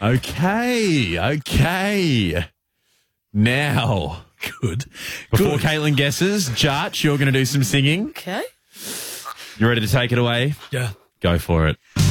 Okay. Now, Good. before Caitlin guesses, Jarch, you're going to do some singing. Okay. You ready to take it away? Yeah. Go for it.